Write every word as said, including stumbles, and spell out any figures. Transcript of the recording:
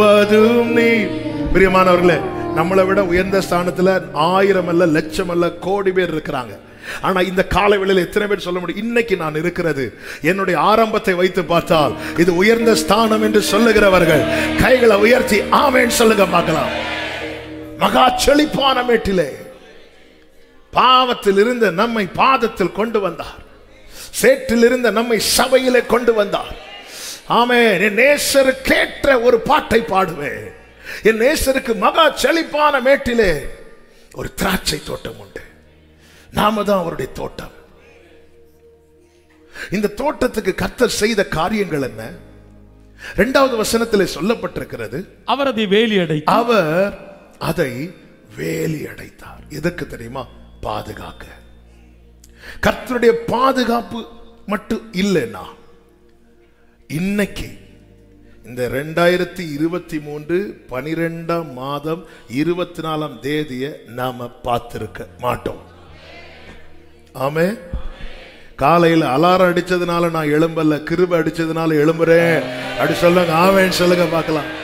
பிரியமானவர்களே, நம்மளை விட உயர்ந்த ஸ்தானத்துல ஆயிரம் அல்ல, லட்சம் அல்ல, கோடி பேர் இருக்கிறாங்க. ஆனா இந்த காலை வேளையில எத்தனை பேர் சொல்ல முடியும், இன்னைக்கு நான் இருக்கிறது என்னுடைய ஆரம்பத்தை வைத்து பார்த்தால் இது உயர்ந்த ஸ்தானம் என்று சொல்லுகிறவர்கள் கைகளை உயர்த்தி ஆமென் சொல்லுங்க பார்க்கலாம். மகா செழிப்பான மேட்டிலே பாவத்தில் இருந்த நம்மை பாதத்தில் கொண்டு வந்தார், சேற்றில் இருந்த நம்மை சபையிலே கொண்டு வந்தார். ஆமென். என் நேசருக்கேற்ற ஒரு பாட்டை பாடுவேன். என் நேசருக்கு மகா செழிப்பான மேட்டிலே ஒரு திராட்சை தோட்டம் உண்டு. நாம தான் அவருடைய தோட்டம். இந்த தோட்டத்துக்கு கர்த்தர் செய்த காரியங்கள் என்ன? இரண்டாவது வசனத்திலே சொல்லப்பட்டிருக்கிறது, அவர் அதை வேலி அடைத்தார். அவர் அதை வேலி அடைத்தார். எதற்கு தெரியுமா? பாதுகாக்க. கர்த்தருடைய பாதுகாப்பு மட்டும் இல்லைன்னா இன்னைக்கு இந்த ரெண்டாயிரத்தி இருபத்தி மூன்று பனிரெண்டாம் மாதம் இருபத்தி நாலாம் தேதியை நாம பார்த்திருக்க மாட்டோம். ஆமே. காலையில் அலாரம் அடிச்சதுனால நான் எழும்பல, கிருபை அடிச்சதுனால எழும்புறேன் அப்படி சொல்லுங்க. ஆமேன்னு சொல்லுங்க பார்க்கலாம்.